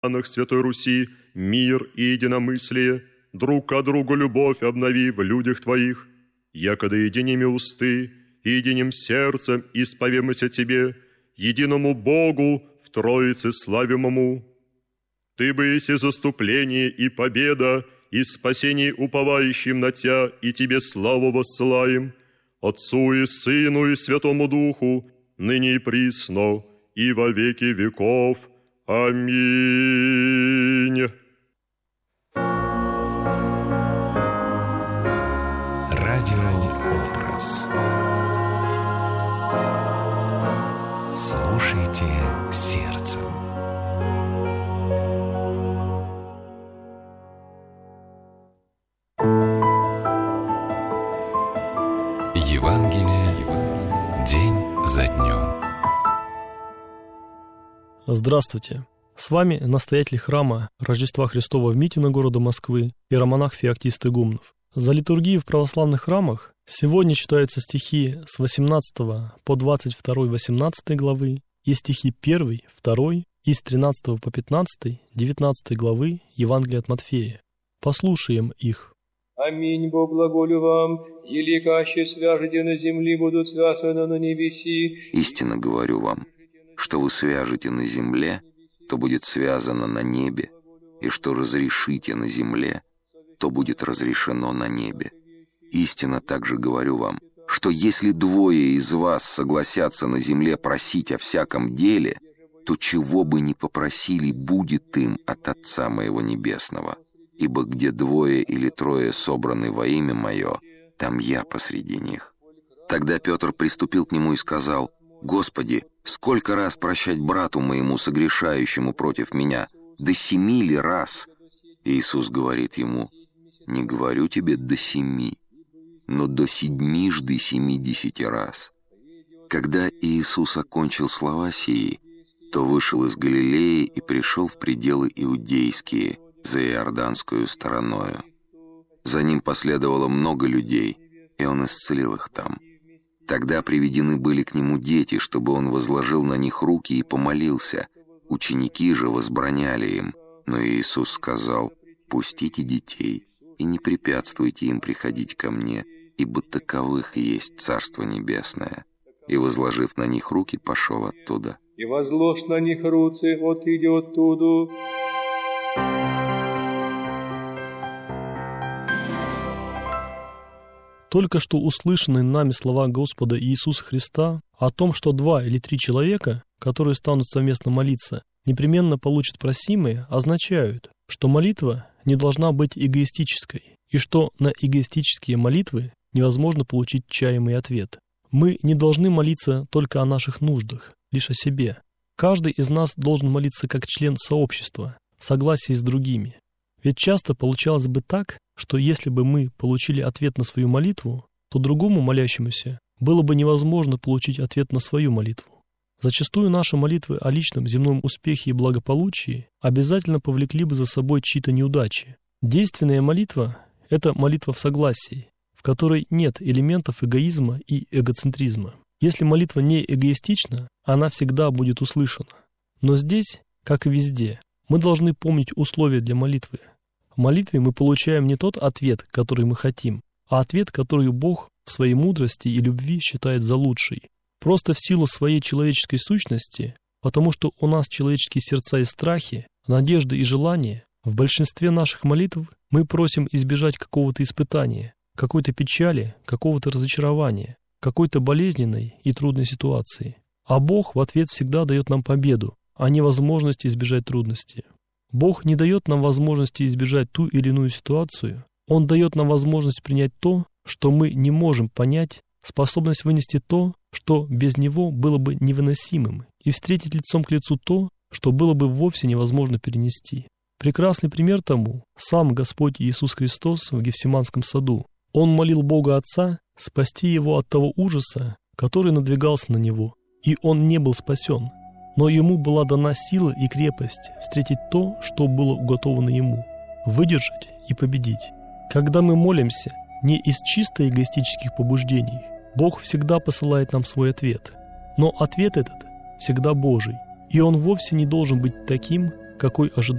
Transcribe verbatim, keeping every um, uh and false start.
странах Святой Руси мир и единомыслие, друг к другу любовь обнови в людях Твоих, якогда единими усты и единым сердцем исповемся Тебе, единому Богу в Троице славимому. Ты бы есть и заступление, и победа, и спасение уповающим на Тя, и Тебе славу воссылаем, Отцу и Сыну и Святому Духу, ныне и присно, и во веки веков. Аминь. Радиообраз. Слушайте сердцем. Евангелие день за днем. Здравствуйте! С вами настоятель храма Рождества Христова в Митино города Москвы иеромонах Феоктист Игумнов. За литургией в православных храмах сегодня читаются стихи с восемнадцатого по двадцать второй восемнадцатой главы и стихи первый, второй и с тринадцатого по пятнадцатый девятнадцатой главы Евангелия от Матфея. Послушаем их. Аминь, Бог глаголю вам, еликаще свяжете на земле, будут связаны на небеси. Истинно говорю вам, что вы свяжете на земле, то будет связано на небе, и что разрешите на земле, то будет разрешено на небе. Истинно также говорю вам, что если двое из вас согласятся на земле просить о всяком деле, то чего бы ни попросили, будет им от Отца моего Небесного. Ибо где двое или трое собраны во имя Мое, там Я посреди них. Тогда Петр приступил к Нему и сказал: «Господи, сколько раз прощать брату моему, согрешающему против меня? До семи ли раз?» Иисус говорит ему: «Не говорю тебе до семи, но до седьмижды семидесяти раз». Когда Иисус окончил слова сии, то вышел из Галилеи и пришел в пределы иудейские, за Иорданскую стороною. За Ним последовало много людей, и Он исцелил их там. Тогда приведены были к Нему дети, чтобы Он возложил на них руки и помолился. Ученики же возбраняли им. Но Иисус сказал: «Пустите детей, и не препятствуйте им приходить ко Мне, ибо таковых есть Царство Небесное». И, возложив на них руки, пошел оттуда. «И возложь на них руцы, от иди оттуду». Только что услышанные нами слова Господа Иисуса Христа о том, что два или три человека, которые станут совместно молиться, непременно получат просимое, означают, что молитва не должна быть эгоистической, и что на эгоистические молитвы невозможно получить чаемый ответ. Мы не должны молиться только о наших нуждах, лишь о себе. Каждый из нас должен молиться как член сообщества, в согласии с другими. Ведь часто получалось бы так, что если бы мы получили ответ на свою молитву, то другому молящемуся было бы невозможно получить ответ на свою молитву. Зачастую наши молитвы о личном земном успехе и благополучии обязательно повлекли бы за собой чьи-то неудачи. Действенная молитва — это молитва в согласии, в которой нет элементов эгоизма и эгоцентризма. Если молитва не эгоистична, она всегда будет услышана. Но здесь, как и везде, мы должны помнить условия для молитвы. В молитве мы получаем не тот ответ, который мы хотим, а ответ, который Бог в своей мудрости и любви считает за лучший. Просто в силу своей человеческой сущности, потому что у нас человеческие сердца и страхи, надежды и желания, в большинстве наших молитв мы просим избежать какого-то испытания, какой-то печали, какого-то разочарования, какой-то болезненной и трудной ситуации. А Бог в ответ всегда дает нам победу, а не возможность избежать трудности. Бог не дает нам возможности избежать ту или иную ситуацию. Он дает нам возможность принять то, что мы не можем понять, способность вынести то, что без Него было бы невыносимым, и встретить лицом к лицу то, что было бы вовсе невозможно перенести. Прекрасный пример тому — сам Господь Иисус Христос в Гефсиманском саду. Он молил Бога Отца спасти Его от того ужаса, который надвигался на Него, и Он не был спасен. Но Ему была дана сила и крепость встретить то, что было уготовано Ему, выдержать и победить. Когда мы молимся не из чисто эгоистических побуждений, Бог всегда посылает нам свой ответ. Но ответ этот всегда Божий, и он вовсе не должен быть таким, какой ожидал